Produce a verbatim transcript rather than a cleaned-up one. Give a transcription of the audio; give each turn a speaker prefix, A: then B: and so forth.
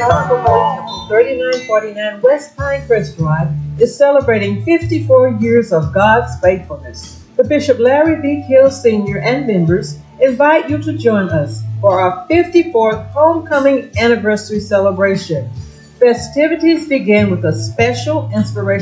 A: Gospel Holy Temple, thirty-nine forty-nine West Pinecrest Drive, is celebrating fifty-four years of God's faithfulness. The Bishop Larry B. Hill Senior and members invite you to join us for our fifty-fourth Homecoming Anniversary celebration. Festivities begin with a special inspirational